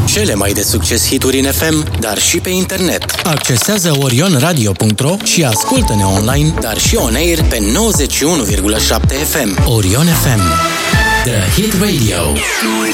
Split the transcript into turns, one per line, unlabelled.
Cele mai de succes hituri în FM, dar și pe internet. Accesează orionradio.ro și ascultă-ne online, dar și on air pe 91,7 FM. Orion FM, The Hit Radio.